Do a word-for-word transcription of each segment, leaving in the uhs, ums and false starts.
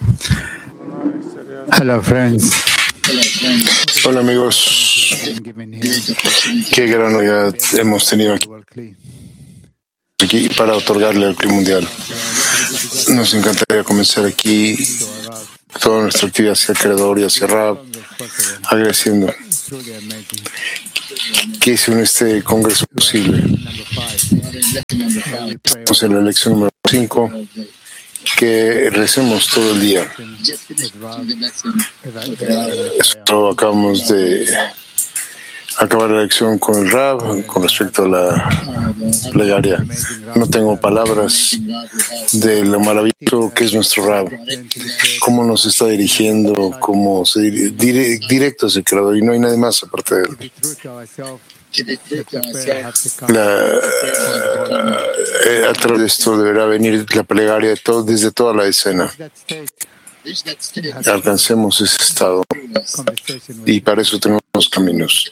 Hello, friends. Hola amigos, qué gran novedad hemos tenido aquí para otorgarle al Club Mundial. Nos encantaría comenzar aquí toda nuestra actividad hacia el Creador y hacia Rab, agradeciendo que hizo este congreso posible. Estamos en la lección número cinco, que recemos todo el día. Solo acabamos de acabar la lección con el Rab con respecto a la plegaria. No tengo palabras de lo maravilloso que es nuestro Rab, cómo nos está dirigiendo, cómo se dire, directo hacia el Creador, y no hay nadie más aparte de él. La, eh, a través de esto deberá venir la plegaria de todo, desde toda la escena. Alcancemos ese estado y para eso tenemos los caminos.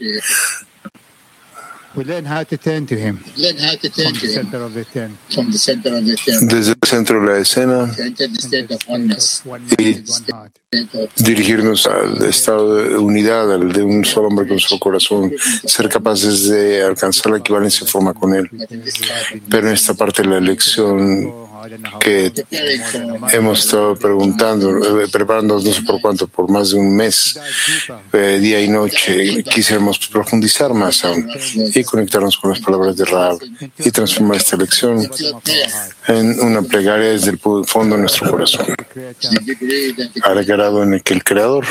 We learn how to turn to him Learn how to turn from to the him center of the ten. from the center of the ten. Desde el centro de la escena To enter the state of oneness. One y mind, one heart. dirigirnos al estado de unidad, al de un solo hombre con su corazón, ser capaces de alcanzar la equivalencia de forma con él. Pero en esta parte de la lección que hemos estado preguntando, eh, preparándonos no sé por cuánto, por más de un mes, eh, día y noche, quisiéramos profundizar más aún y conectarnos con las palabras de Rab y transformar esta lección en una plegaria desde el fondo de nuestro corazón, al grado en el que el Creador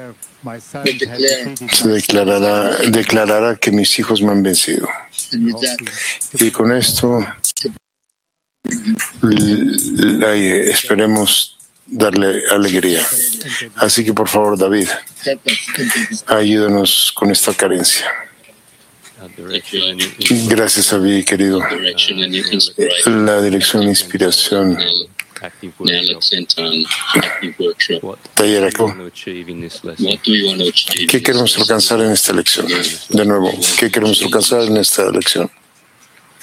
se declarará, declarará que mis hijos me han vencido. Y con esto la, esperemos darle alegría. Así que por favor, David, ayúdanos con esta carencia. Gracias, David, querido. La dirección e inspiración. Taller Eco. ¿Qué queremos alcanzar en esta lección? De nuevo, ¿qué queremos alcanzar en esta lección?